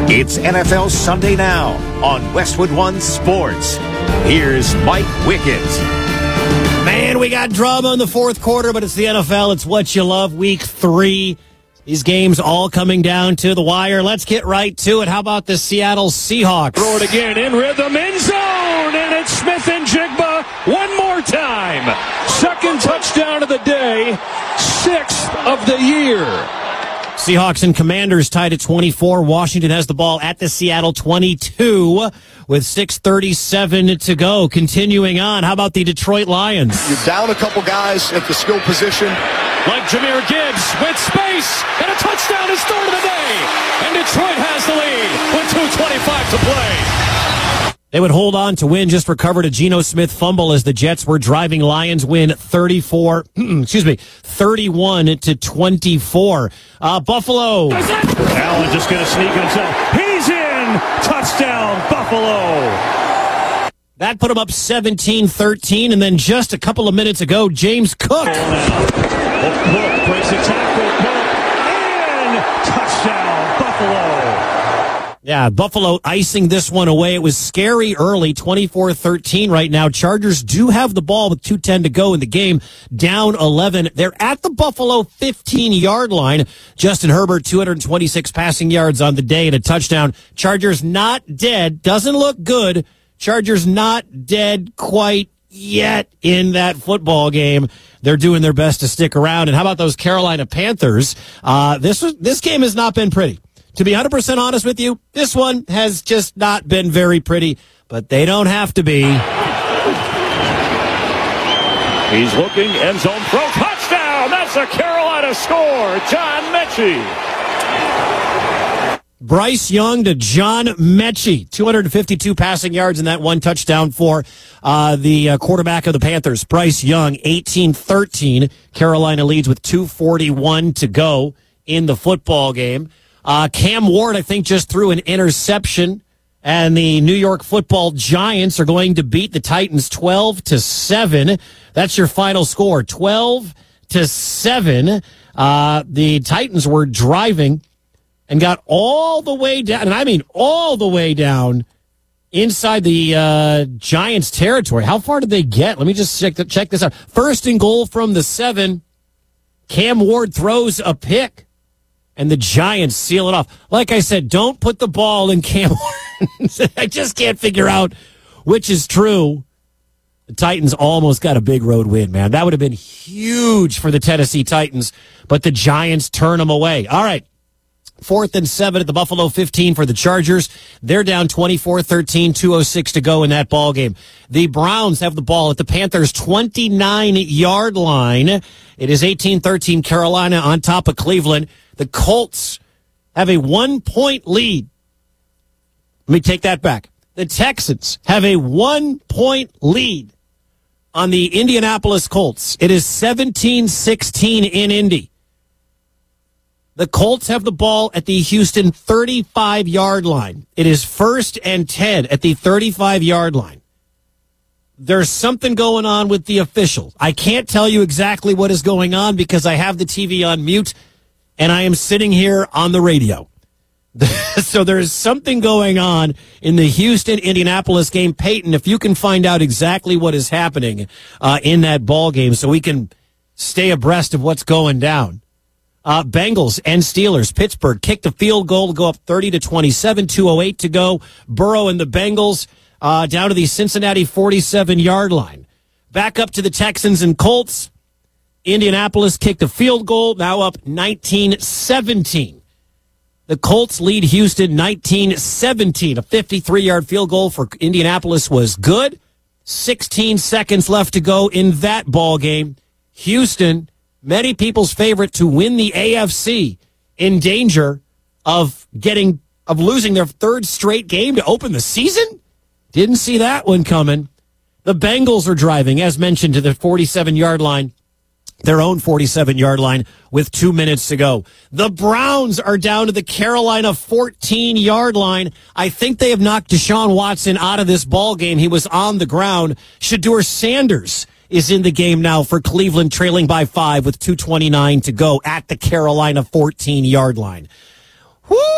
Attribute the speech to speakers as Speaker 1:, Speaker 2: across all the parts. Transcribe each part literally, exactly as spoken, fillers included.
Speaker 1: It's N F L Sunday Now on Westwood One Sports. Here's Mike Wickett.
Speaker 2: Man, we got drama in the fourth quarter, but it's the N F L. It's what you love. Week three. These games all coming down to the wire. Let's get right to it. How about the Seattle Seahawks?
Speaker 3: Throw it again, in rhythm, end zone, and it's Smith and Jigba one more time. Second touchdown of the day, sixth of the year.
Speaker 2: Seahawks and Commanders tied at twenty-four. Washington has the ball at the Seattle twenty-two with six thirty-seven to go. Continuing on, how about the Detroit Lions?
Speaker 4: You're down a couple guys at the skill position.
Speaker 3: Like Jahmyr Gibbs with space, and a touchdown is third of the day. And Detroit has the lead with two twenty-five to play.
Speaker 2: They would hold on to win, just recovered a Geno Smith fumble as the Jets were driving. Lions win thirty-four, excuse me, thirty-one to twenty-four. Uh, Buffalo.
Speaker 3: Allen just going to sneak himself. He's in. Touchdown, Buffalo.
Speaker 2: That put him up seventeen thirteen, and then just a couple of minutes ago, James Cook.
Speaker 3: Cook breaks a tackle. Cook in. Touchdown, Buffalo.
Speaker 2: Yeah, Buffalo icing this one away. It was scary early, twenty-four thirteen right now. Chargers do have the ball with two ten to go in the game, down eleven. They're at the Buffalo fifteen-yard line. Justin Herbert, two hundred twenty-six passing yards on the day and a touchdown. Chargers not dead. Doesn't look good. Chargers not dead quite yet in that football game. They're doing their best to stick around. And how about those Carolina Panthers? Uh, this was, this game has not been pretty. To be one hundred percent honest with you, this one has just not been very pretty, but they don't have to be.
Speaker 3: He's looking, end zone throw, touchdown! That's a Carolina score, John Mechie.
Speaker 2: Bryce Young to John Mechie, two hundred fifty-two passing yards and that one touchdown for uh, the uh, quarterback of the Panthers. Bryce Young, eighteen thirteen. Carolina leads with two forty-one to go in the football game. Uh, Cam Ward, I think, just threw an interception, and the New York Football Giants are going to beat the Titans twelve to seven. That's your final score, twelve to seven. Uh, the Titans were driving and got all the way down, and I mean all the way down inside the uh, Giants' territory. How far did they get? Let me just check, check this out. First and goal from the seven. Cam Ward throws a pick, and the Giants seal it off. Like I said, don't put the ball in Cam Ward. I just can't figure out which is true. The Titans almost got a big road win, man. That would have been huge for the Tennessee Titans, but the Giants turn them away. All right. Fourth and seven at the Buffalo fifteen for the Chargers. They're down twenty-four thirteen, two oh six to go in that ball game. The Browns have the ball at the Panthers' twenty-nine-yard line. It is eighteen thirteen Carolina on top of Cleveland. The Colts have a one-point lead. Let me take that back. The Texans have a one-point lead on the Indianapolis Colts. It is seventeen sixteen in Indy. The Colts have the ball at the Houston thirty-five-yard line. It is first and ten at the thirty-five-yard line. There's something going on with the officials. I can't tell you exactly what is going on because I have the T V on mute and I am sitting here on the radio. So there's something going on in the Houston-Indianapolis game. Peyton, if you can find out exactly what is happening uh, in that ball game so we can stay abreast of what's going down. Uh, Bengals and Steelers. Pittsburgh kicked a field goal to go up thirty to twenty-seven, two oh eight to go. Burrow and the Bengals uh, down to the Cincinnati forty-seven-yard line. Back up to the Texans and Colts. Indianapolis kicked a field goal, now up nineteen seventeen. The Colts lead Houston nineteen seventeen. A fifty-three-yard field goal for Indianapolis was good. sixteen seconds left to go in that ball game. Houston, many people's favorite to win the A F C, in danger of getting of losing their third straight game to open the season. Didn't see that one coming. The Bengals are driving, as mentioned, to the forty-seven-yard line, their own forty-seven-yard line, with two minutes to go. The Browns are down to the Carolina fourteen-yard line. I think they have knocked Deshaun Watson out of this ball game. He was on the ground. Shedeur Sanders is in the game now for Cleveland, trailing by five with two twenty-nine to go at the Carolina fourteen-yard line. Woo!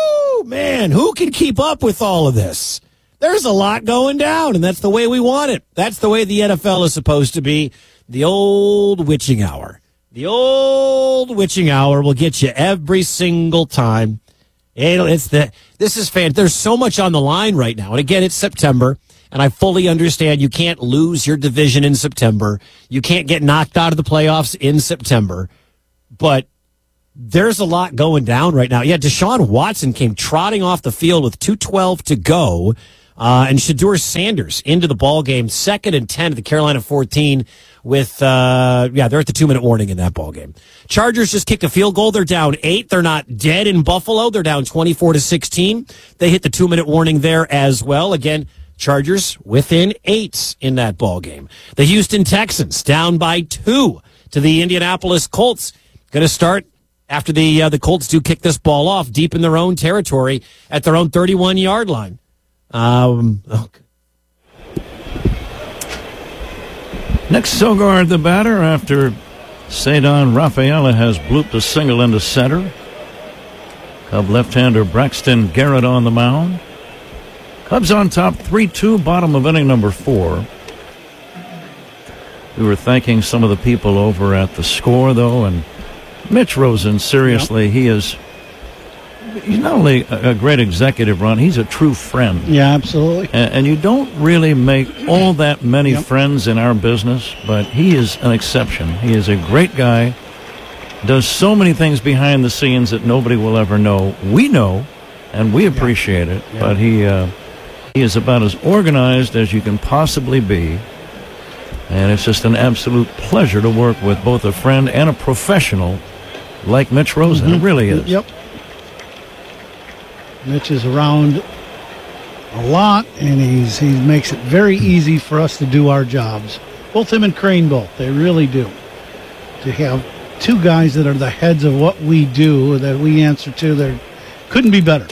Speaker 2: man, who can keep up with all of this? There's a lot going down, and that's the way we want it. That's the way the N F L is supposed to be. The old witching hour. The old witching hour will get you every single time. It'll, it's the, this is fan. There's so much on the line right now. And again, it's September, and I fully understand you can't lose your division in September. You can't get knocked out of the playoffs in September. But there's a lot going down right now. Yeah, Deshaun Watson came trotting off the field with two twelve to go. Uh, and Shedeur Sanders into the ball game, second and ten at the Carolina fourteen with, uh, yeah, they're at the two-minute warning in that ball game. Chargers just kicked a field goal. They're down eight. They're not dead in Buffalo. They're down twenty-four to sixteen. They hit the two-minute warning there as well. Again, Chargers within eight in that ball game. The Houston Texans down by two to the Indianapolis Colts. Going to start after the, uh, the Colts do kick this ball off deep in their own territory at their own thirty-one-yard line. Um, okay.
Speaker 5: Nick Sogard, the batter, after Cedar Rafaela has blooped a single into center. Cub left-hander Braxton Garrett on the mound. Cubs on top three two, bottom of inning number four. We were thanking some of the people over at the Score, though, and Mitch Rosen, seriously, yep. he is... He's not only a great executive, Ron, he's a true friend.
Speaker 6: Yeah, absolutely.
Speaker 5: And, and you don't really make all that many
Speaker 6: yep.
Speaker 5: friends in our business, but he is an exception. He is a great guy, does so many things behind the scenes that nobody will ever know. We know, and we appreciate yeah. it, yeah. but he, uh, he is about as organized as you can possibly be. And it's just an absolute pleasure to work with both a friend and a professional like Mitch Rosen. Mm-hmm. It really is.
Speaker 6: Yep. Mitch is around a lot, and he's he makes it very easy for us to do our jobs. Both him and Crane both. They really do. To have two guys that are the heads of what we do, that we answer to, there couldn't be better.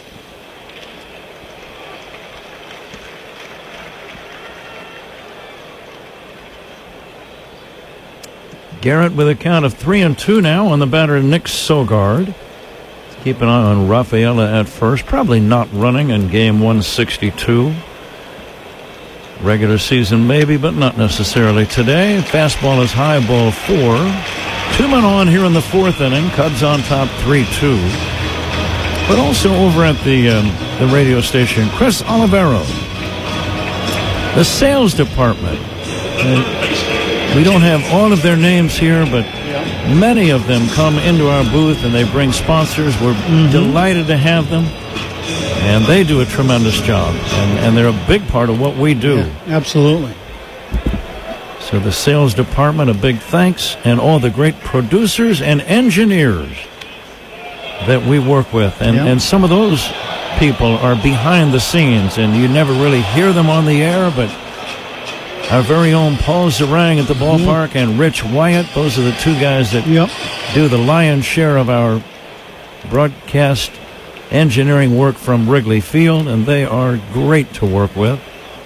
Speaker 5: Garrett with a count of three and two now on the batter, Nick Sogard. Keep an eye on Rafaela at first. Probably not running in game one sixty-two. Regular season maybe, but not necessarily today. Fastball is high, ball four. Two men on here in the fourth inning. Cubs on top three two. But also over at the, um, the radio station, Chris Olivero. The sales department. Uh, we don't have all of their names here, but many of them come into our booth and they bring sponsors. We're mm-hmm. delighted to have them. And they do a tremendous job. And, and they're a big part of what we do.
Speaker 6: Yeah, absolutely.
Speaker 5: So the sales department, a big thanks. And all the great producers and engineers that we work with. And,
Speaker 6: yeah.
Speaker 5: and some of those people are behind the scenes. And you never really hear them on the air, but our very own Paul Zarang at the ballpark mm-hmm. and Rich Wyatt, those are the two guys that
Speaker 6: yep.
Speaker 5: do the lion's share of our broadcast engineering work from Wrigley Field, and they are great to work with.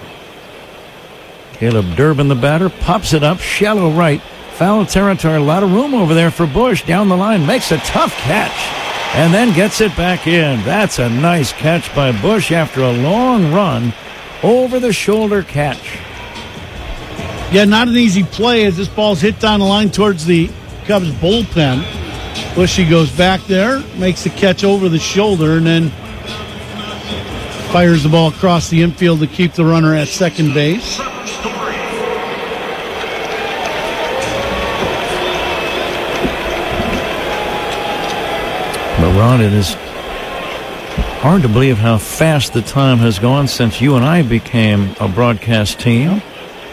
Speaker 5: Caleb Durbin, the batter, pops it up, shallow right, foul territory, a lot of room over there for Bush. Down the line, makes a tough catch, and then gets it back in. That's a nice catch by Bush after a long run, over the shoulder catch.
Speaker 6: Yeah, not an easy play as this ball's hit down the line towards the Cubs bullpen. Bushy goes back there, makes the catch over the shoulder, and then fires the ball across the infield to keep the runner at second base.
Speaker 5: But Ron, it is hard to believe how fast the time has gone since you and I became a broadcast team.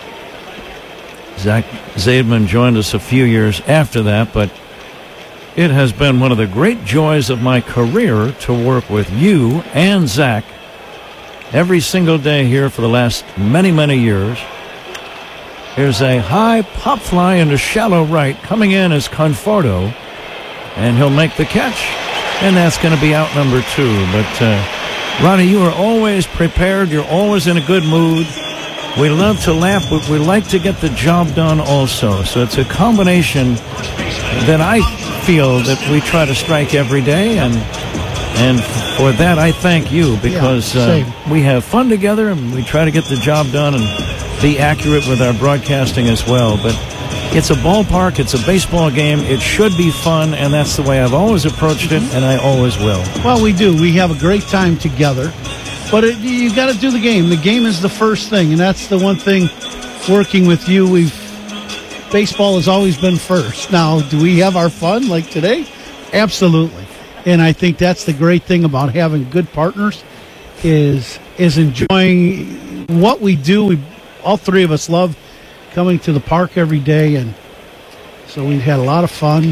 Speaker 5: Zach Zaidman joined us a few years after that, but it has been one of the great joys of my career to work with you and Zach every single day here for the last many, many years. Here's a high pop fly into shallow right. Coming in is Conforto, and he'll make the catch, and that's going to be out number two. But, uh, Ronnie, you are always prepared. You're always in a good mood. We love to laugh, but we like to get the job done also. So it's a combination that I feel that we try to strike every day, and And for that, I thank you, because
Speaker 6: yeah,
Speaker 5: uh, we have fun together and we try to get the job done and be accurate with our broadcasting as well. But it's a ballpark, it's a baseball game, it should be fun, and that's the way I've always approached it, and I always will.
Speaker 6: Well, we do. We have a great time together. But it, you got to do the game. The game is the first thing, and that's the one thing working with you. We've baseball has always been first. Now, do we have our fun like today? Absolutely. And I think that's the great thing about having good partners is is enjoying what we do. We all three of us love coming to the park every day, and so we've had a lot of fun.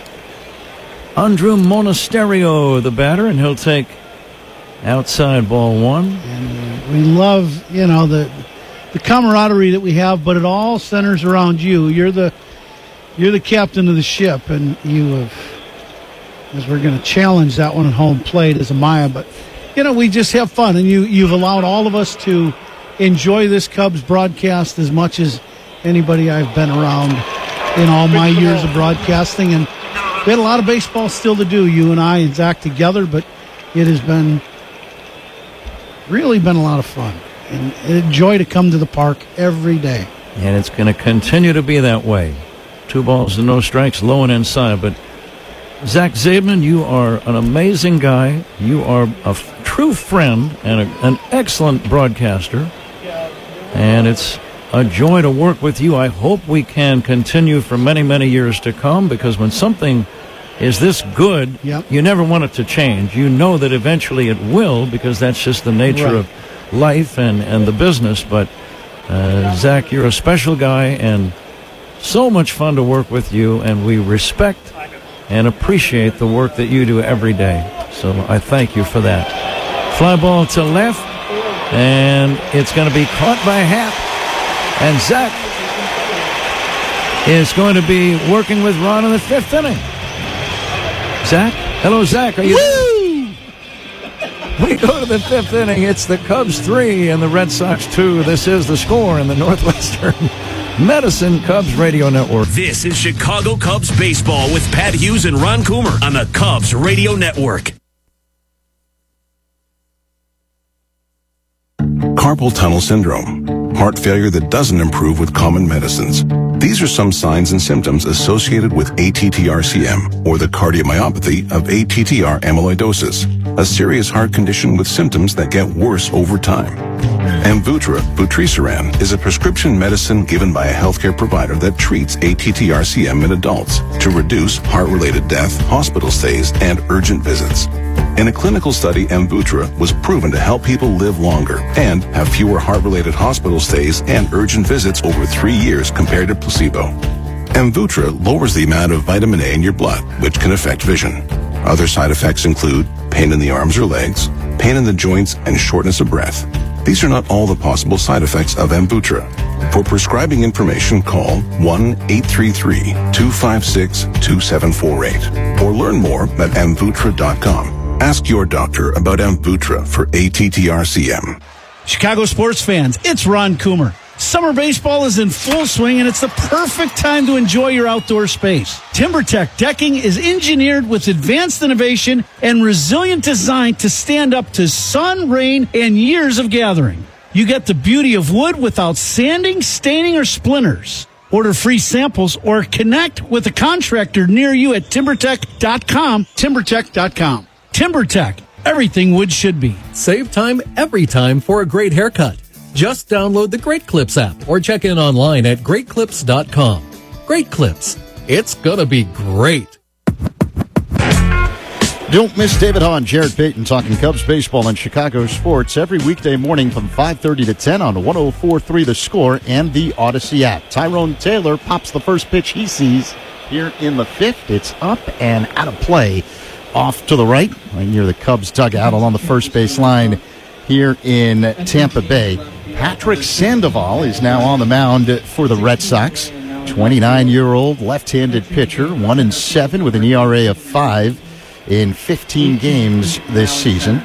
Speaker 5: Andrew Monasterio, the batter, and he'll take outside ball one.
Speaker 6: And we love, you know, the the camaraderie that we have, but it all centers around you. You're the you're the captain of the ship, and you have, as we're going to challenge that one at home plate as a Maya, but you know, we just have fun, and you you've allowed all of us to enjoy this Cubs broadcast as much as anybody I've been around in all my years of broadcasting. And we had a lot of baseball still to do, you and I and Zach together, but it has been really been a lot of fun and a joy to come to the park every day.
Speaker 5: And it's going to continue to be that way. Two balls and no strikes, low and inside. But Zach Zaidman, you are an amazing guy. You are a f- true friend and a, an excellent broadcaster. And it's a joy to work with you. I hope we can continue for many, many years to come, because when something is this good,
Speaker 6: yep.
Speaker 5: you never want it to change. You know that eventually it will, because that's just the nature
Speaker 6: right.
Speaker 5: of life and, and the business. But, uh, Zach, you're a special guy and so much fun to work with you, and we respect and appreciate the work that you do every day. So I thank you for that. Fly ball to left, and it's going to be caught by Happ. And Zach is going to be working with Ron in the fifth inning. Zach? Hello, Zach. Are you
Speaker 6: Woo!
Speaker 5: there? We go to the fifth inning. It's the Cubs three and the Red Sox two. This is the score in the Northwestern Medicine Cubs Radio Network.
Speaker 1: This is Chicago Cubs baseball with Pat Hughes and Ron Coomer on the Cubs Radio Network.
Speaker 7: Carpal tunnel syndrome, heart failure that doesn't improve with common medicines. These are some signs and symptoms associated with A T T R C M, or the cardiomyopathy of A T T R amyloidosis, a serious heart condition with symptoms that get worse over time. Amvuttra, vutrisiran, is a prescription medicine given by a healthcare provider that treats A T T R C M in adults to reduce heart-related death, hospital stays, and urgent visits. In a clinical study, Amvuttra was proven to help people live longer and have fewer heart-related hospital stays and urgent visits over three years compared to placebo. Amvuttra lowers the amount of vitamin A in your blood, which can affect vision. Other side effects include pain in the arms or legs, pain in the joints, and shortness of breath. These are not all the possible side effects of Amvuttra. For prescribing information, call one eight three three, two five six, two seven four eight or learn more at amvuttra dot com. Ask your doctor about Amvuttra for A T T R C M.
Speaker 6: Chicago sports fans, it's Ron Coomer. Summer baseball is in full swing, and it's the perfect time to enjoy your outdoor space. TimberTech decking is engineered with advanced innovation and resilient design to stand up to sun, rain, and years of gathering. You get the beauty of wood without sanding, staining, or splinters. Order free samples or connect with a contractor near you at timber tech dot com, timber tech dot com. TimberTech, everything wood should be.
Speaker 8: Save time every time for a great haircut. Just download the Great Clips app or check in online at great clips dot com. Great Clips. It's gonna be great.
Speaker 9: Don't miss David Hahn, Jared Payton talking Cubs baseball and Chicago sports every weekday morning from five thirty to ten on one oh four point three The Score and the Odyssey app. Tyrone Taylor pops the first pitch he sees here in the fifth. It's up and out of play off to the right, right near the Cubs dugout along the first base line here in Tampa Bay. Patrick Sandoval is now on the mound for the Red Sox. twenty-nine-year-old left-handed pitcher, one and seven with an E R A of five in fifteen games this season.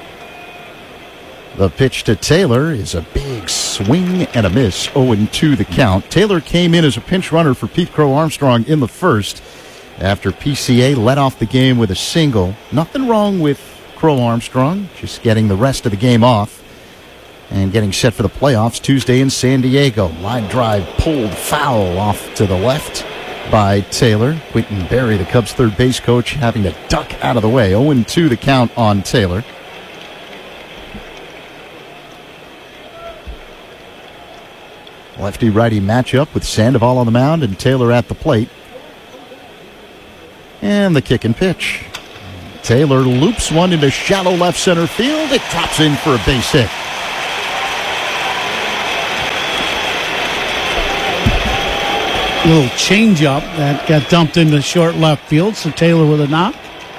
Speaker 9: The pitch to Taylor is a big swing and a miss, oh and two the count. Taylor came in as a pinch runner for Pete Crow Armstrong in the first after P C A led off the game with a single. Nothing wrong with Crow Armstrong, just getting the rest of the game off and getting set for the playoffs Tuesday in San Diego. Line drive pulled foul off to the left by Taylor. Quentin Berry, the Cubs' third base coach, having to duck out of the way. oh and two the count on Taylor. Lefty-righty matchup with Sandoval on the mound and Taylor at the plate. And the kick and pitch. Taylor loops one into shallow left center field. It drops in for a base hit.
Speaker 6: Little changeup that got dumped into short left field, so Taylor with a knock.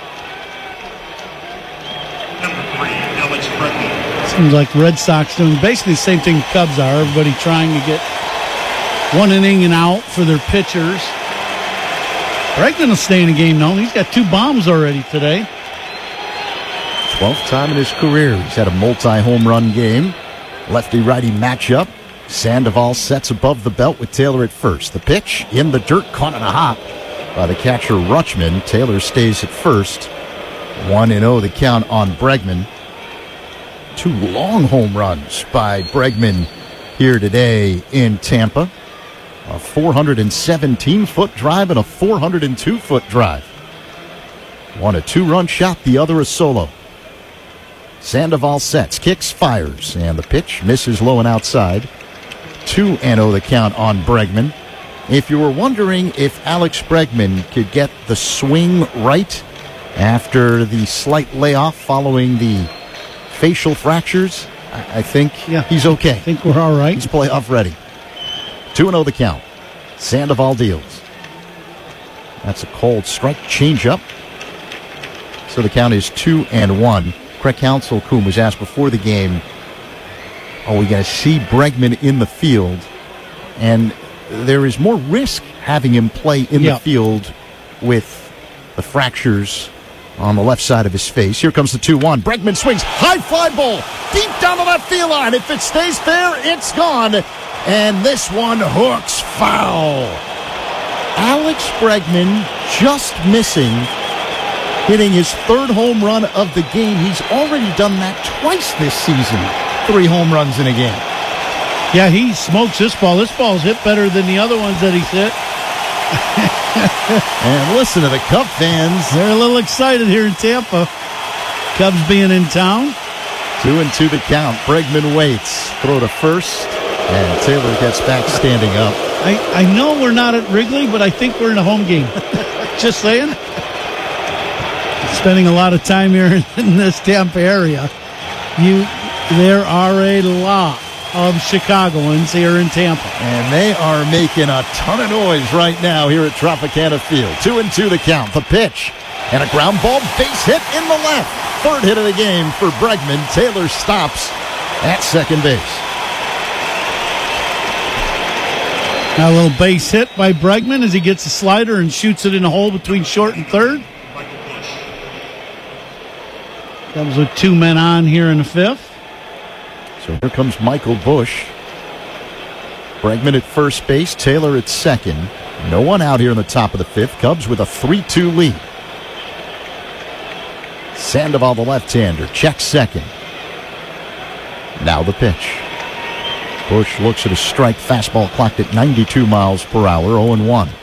Speaker 6: Seems like the Red Sox doing basically the same thing the Cubs are. Everybody trying to get one inning and out for their pitchers. Bregman will stay in the game, though. He's got two bombs already today.
Speaker 9: twelfth time in his career. He's had a multi-home run game. Lefty-righty matchup. Sandoval sets above the belt with Taylor at first. The pitch in the dirt, caught in a hop by the catcher Rutschman. Taylor stays at first. one and oh the count on Bregman. Two long home runs by Bregman here today in Tampa. A four hundred seventeen foot drive and a four hundred two foot drive. One a two-run shot, the other a solo. Sandoval sets, kicks, fires, and the pitch misses low and outside. two and oh the count on Bregman. If you were wondering if Alex Bregman could get the swing right after the slight layoff following the facial fractures, I, I think
Speaker 6: yeah,
Speaker 9: he's okay.
Speaker 6: I think we're all right.
Speaker 9: He's playoff ready. two and oh the count. Sandoval deals. That's a cold strike changeup. So the count is two and one. Craig Counsell was asked before the game, are we going to see Bregman in the field? And there is more risk having him play in
Speaker 6: yeah.
Speaker 9: the field with the fractures on the left side of his face. Here comes the two one. Bregman swings. High fly ball. Deep down the left field line. If it stays there, it's gone. And this one hooks foul. Alex Bregman just missing, hitting his third home run of the game. He's already done that twice this season. Three home runs in a game.
Speaker 6: Yeah, he smokes this ball. This ball's hit better than the other ones that he's hit.
Speaker 9: And listen to the Cub fans.
Speaker 6: They're a little excited here in Tampa. Cubs being in town.
Speaker 9: Two and two the count. Bregman waits. Throw to first. And Taylor gets back standing up.
Speaker 6: I, I know we're not at Wrigley, but I think we're in a home game. Just saying. Spending a lot of time here in this Tampa area. You, there are a lot of Chicagoans here in Tampa.
Speaker 9: And they are making a ton of noise right now here at Tropicana Field. Two and two the count. The pitch. And a ground ball base hit in the left. Third hit of the game for Bregman. Taylor stops at second base.
Speaker 6: Now a little base hit by Bregman as he gets a slider and shoots it in a hole between short and third. Comes with two men on here in the fifth.
Speaker 9: So here comes Michael Busch. Bregman at first base, Taylor at second. No one out here in the top of the fifth. Cubs with a three two lead. Sandoval, the left-hander, checks second. Now the pitch. Busch looks at a strike. Fastball clocked at ninety-two miles per hour, oh and one.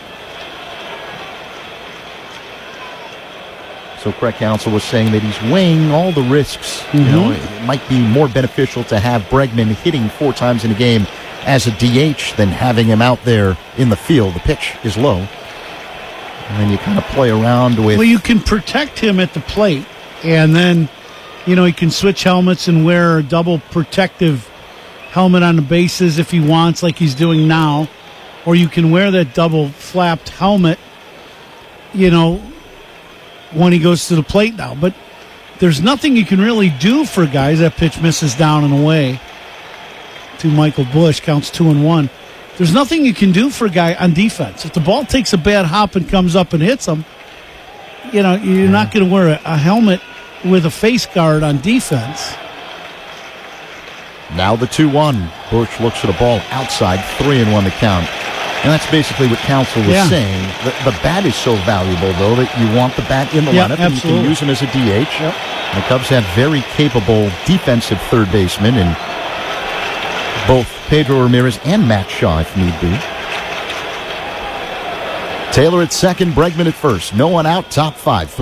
Speaker 9: So Craig Counsell was saying that he's weighing all the risks. Mm-hmm. You know, it might be more beneficial to have Bregman hitting four times in a game as a D H than having him out there in the field. The pitch is low. And then you kind of play around with...
Speaker 6: Well, you can protect him at the plate, and then, you know, he can switch helmets and wear a double protective helmet on the bases if he wants, like he's doing now. Or you can wear that double flapped helmet, you know, when he goes to the plate now. But there's nothing you can really do for guys. That pitch misses down and away to Michael Busch, counts two and one. There's nothing you can do for a guy on defense. If the ball takes a bad hop and comes up and hits him, you know, you're yeah. not going to wear a, a helmet with a face guard on defense.
Speaker 9: Now the two one. Busch looks at a ball outside, three and one to count And that's basically what Counsell was
Speaker 6: Yeah.
Speaker 9: saying. The, the bat is so valuable, though, that you want the bat in the
Speaker 6: Yep,
Speaker 9: lineup, and you
Speaker 6: absolutely.
Speaker 9: can use him as a D H.
Speaker 6: Yep.
Speaker 9: And the Cubs have very capable defensive third basemen in both Pedro Ramirez and Matt Shaw, if need be. Taylor at second, Bregman at first. No one out, top five.